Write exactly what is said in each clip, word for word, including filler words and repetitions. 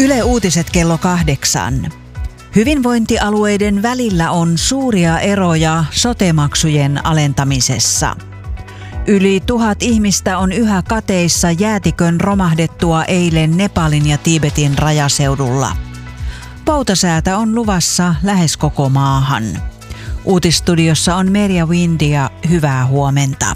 Yle Uutiset kello kahdeksan. Hyvinvointialueiden välillä on suuria eroja sote-maksujen alentamisessa. Yli tuhat ihmistä on yhä kateissa jäätikön romahdettua eilen Nepalin ja Tiibetin rajaseudulla. Poutasäätä on luvassa lähes koko maahan. Uutisstudiossa on Merja Windi ja hyvää huomenta.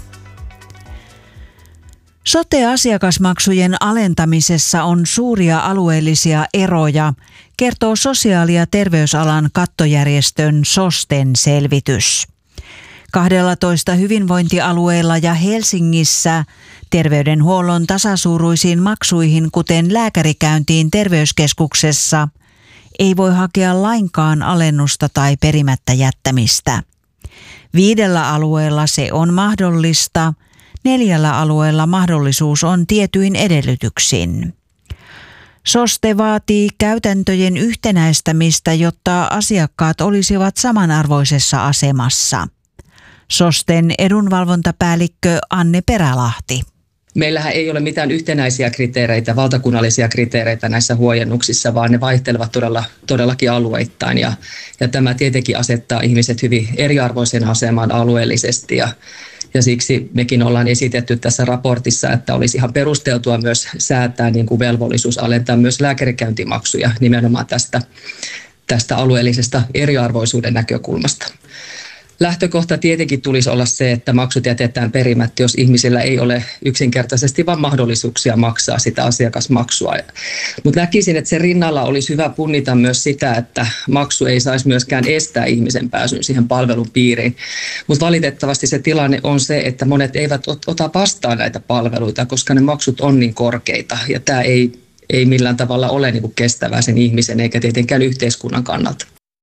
Sote-asiakasmaksujen alentamisessa on suuria alueellisia eroja, kertoo sosiaali- ja terveysalan kattojärjestön SOSTEn selvitys. kahdellatoista hyvinvointialueella ja Helsingissä terveydenhuollon tasasuuruisiin maksuihin, kuten lääkärikäyntiin terveyskeskuksessa, ei voi hakea lainkaan alennusta tai perimättä jättämistä. Viidellä alueella se on mahdollista. Neljällä alueella mahdollisuus on tietyin edellytyksin. SOSTE vaatii käytäntöjen yhtenäistämistä, jotta asiakkaat olisivat samanarvoisessa asemassa. SOSTEn edunvalvontapäällikkö Anne Perälahti. Meillähän ei ole mitään yhtenäisiä kriteereitä, valtakunnallisia kriteereitä näissä huojennuksissa, vaan ne vaihtelevat todella, todellakin alueittain. Ja, ja tämä tietenkin asettaa ihmiset hyvin eriarvoiseen asemaan alueellisesti. Ja, ja siksi mekin ollaan esitetty tässä raportissa, että olisi ihan perusteltua myös säätää niin kuin velvollisuus alentaa myös lääkärikäyntimaksuja nimenomaan tästä, tästä alueellisesta eriarvoisuuden näkökulmasta. Lähtökohta tietenkin tulisi olla se, että maksut jätetään perimättä, jos ihmisillä ei ole yksinkertaisesti vain mahdollisuuksia maksaa sitä asiakasmaksua. Mutta näkisin, että sen rinnalla olisi hyvä punnita myös sitä, että maksu ei saisi myöskään estää ihmisen pääsyn siihen palvelun piiriin. Mutta valitettavasti se tilanne on se, että monet eivät ota vastaan näitä palveluita, koska ne maksut on niin korkeita. Ja tämä ei, ei millään tavalla ole niin kuin kestävää sen ihmisen eikä tietenkään yhteiskunnan kannalta.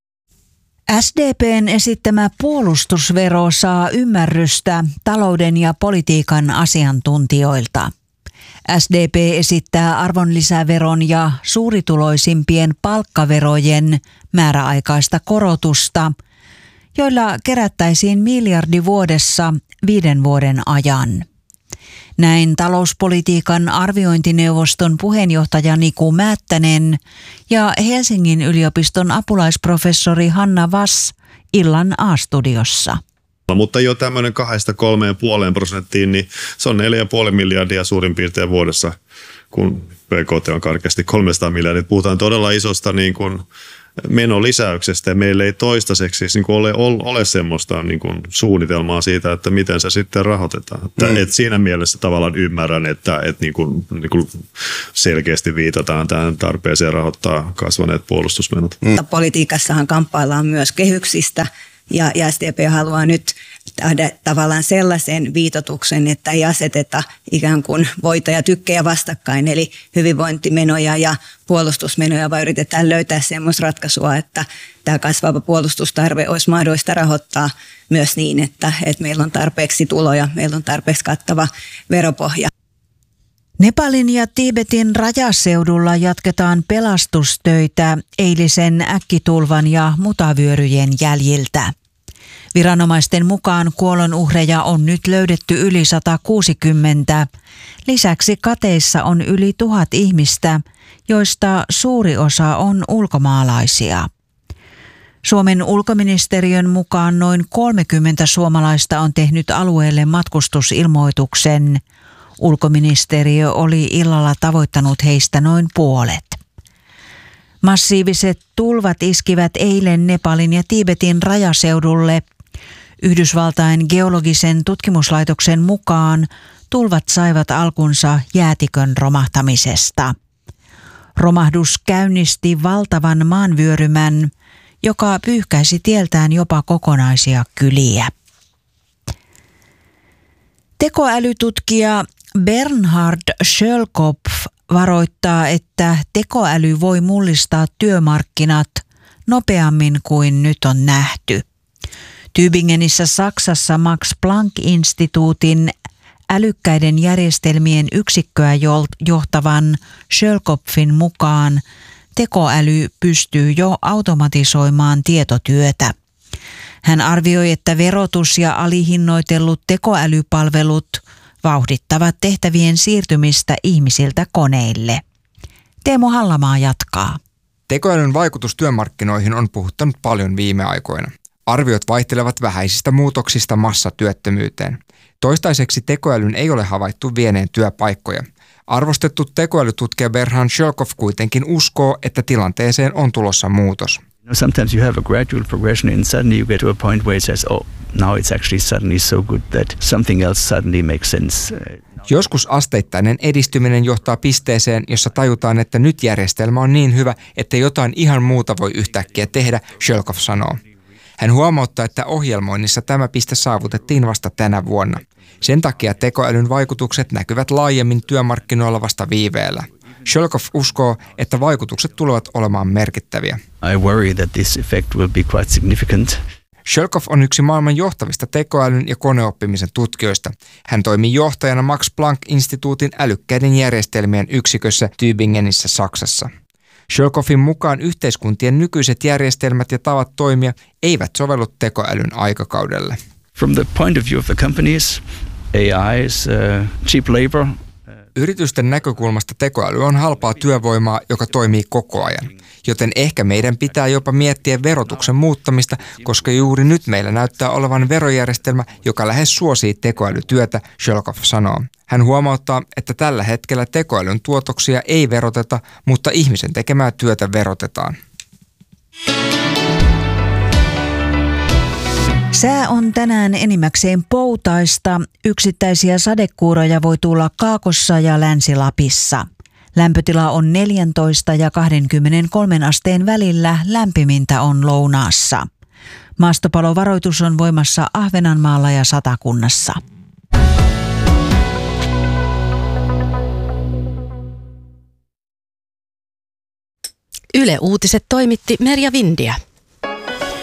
S D P:n esittämä puolustusvero saa ymmärrystä talouden ja politiikan asiantuntijoilta. S D P esittää arvonlisäveron ja suurituloisimpien palkkaverojen määräaikaista korotusta, joilla kerättäisiin miljardi vuodessa viiden vuoden ajan. Näin talouspolitiikan arviointineuvoston puheenjohtaja Niku Määttänen ja Helsingin yliopiston apulaisprofessori Hanna Vass illan A-studiossa. Mutta jo tämmöinen kahdesta kolmeen puoleen prosenttiin, niin se on neljä pilkku viisi miljardia suurin piirtein vuodessa, kun B K T on karkeasti kolmesataa miljardia. Puhutaan todella isosta niin kuin menolisäyksestä ja meillä ei toistaiseksi siis niin kuin ole, ole semmoista niin kuin suunnitelmaa siitä, että miten se sitten rahoitetaan. Mm. Et siinä mielessä tavallaan ymmärrän, että et niin kuin, niin kuin selkeästi viitataan tähän tarpeeseen rahoittaa kasvaneet puolustusmenot. Mm. Politiikassahan kamppaillaan myös kehyksistä ja, ja S D P haluaa nyt tehdä tavallaan sellaisen viitotuksen, että ei aseteta ikään kuin voita ja tykkejä vastakkain, eli hyvinvointimenoja ja puolustusmenoja, vaan yritetään löytää semmoista ratkaisua, että tämä kasvava puolustustarve olisi mahdollista rahoittaa myös niin, että, että meillä on tarpeeksi tuloja, meillä on tarpeeksi kattava veropohja. Nepalin ja Tiibetin rajaseudulla jatketaan pelastustöitä eilisen äkkitulvan ja mutavyöryjen jäljiltä. Viranomaisten mukaan kuolonuhreja on nyt löydetty yli sata kuusikymmentä. Lisäksi kateissa on yli tuhat ihmistä, joista suuri osa on ulkomaalaisia. Suomen ulkoministeriön mukaan noin kolmekymmentä suomalaista on tehnyt alueelle matkustusilmoituksen. Ulkoministeriö oli illalla tavoittanut heistä noin puolet. Massiiviset tulvat iskivät eilen Nepalin ja Tiibetin rajaseudulle. Yhdysvaltain geologisen tutkimuslaitoksen mukaan tulvat saivat alkunsa jäätikön romahtamisesta. Romahdus käynnisti valtavan maanvyörymän, joka pyyhkäisi tieltään jopa kokonaisia kyliä. Tekoälytutkija Bernhard Schölkopf varoittaa, että tekoäly voi mullistaa työmarkkinat nopeammin kuin nyt on nähty. Tübingenissä Saksassa Max Planck-instituutin älykkäiden järjestelmien yksikköä johtavan Schölkopfin mukaan tekoäly pystyy jo automatisoimaan tietotyötä. Hän arvioi, että verotus ja alihinnoitellut tekoälypalvelut vauhdittavat tehtävien siirtymistä ihmisiltä koneille. Teemu Hallamaa jatkaa. Tekoälyn vaikutus työmarkkinoihin on puhuttanut paljon viime aikoina. Arviot vaihtelevat vähäisistä muutoksista massatyöttömyyteen. Toistaiseksi tekoälyn ei ole havaittu vieneen työpaikkoja. Arvostettu tekoälytutkija Berhan Shelkoff kuitenkin uskoo, että tilanteeseen on tulossa muutos. Sometimes you have a gradual progression and suddenly you get to a point where it says, oh, now it's actually suddenly so good that something else suddenly makes sense. Joskus asteittainen edistyminen johtaa pisteeseen, jossa tajutaan, että nyt järjestelmä on niin hyvä, että jotain ihan muuta voi yhtäkkiä tehdä, Shelkoff sanoo. Hän huomauttaa, että ohjelmoinnissa tämä piste saavutettiin vasta tänä vuonna. Sen takia tekoälyn vaikutukset näkyvät laajemmin työmarkkinoilla vasta viiveellä. Shelkoff uskoo, että vaikutukset tulevat olemaan merkittäviä. I worry that this effect will be quite significant. Shelkoff on yksi maailman johtavista tekoälyn ja koneoppimisen tutkijoista. Hän toimii johtajana Max Planck-instituutin älykkäiden järjestelmien yksikössä Tübingenissä Saksassa. Shelkoffin mukaan yhteiskuntien nykyiset järjestelmät ja tavat toimia eivät sovellu tekoälyn aikakaudelle. From the point of view of the companies, A I is uh, cheap labor. Yritysten näkökulmasta tekoäly on halpaa työvoimaa, joka toimii koko ajan. Joten ehkä meidän pitää jopa miettiä verotuksen muuttamista, koska juuri nyt meillä näyttää olevan verojärjestelmä, joka lähes suosii tekoälytyötä, Shelkoff sanoo. Hän huomauttaa, että tällä hetkellä tekoälyn tuotoksia ei veroteta, mutta ihmisen tekemää työtä verotetaan. Sää on tänään enimmäkseen poutaista. Yksittäisiä sadekuuroja voi tulla Kaakossa ja Länsi-Lapissa. Lämpötila on neljätoista ja kaksikymmentäkolme asteen välillä, lämpimintä on lounaassa. Maastopalovaroitus on voimassa Ahvenanmaalla ja Satakunnassa. Yle Uutiset toimitti Merja Vindiä.